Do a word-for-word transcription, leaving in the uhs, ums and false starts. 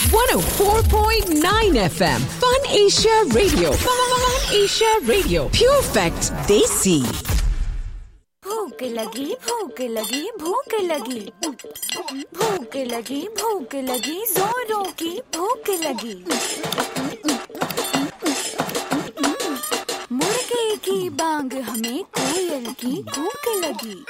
one oh four point nine F M Fun Asia Radio. Fun Asia Radio. Pure Facts Desi. भूख लगी भूख लगी भूख लगी भूख लगी भूख लगी जोरों की भूख लगी मुर्गे की बांग हमें कोयल की भूख लगी।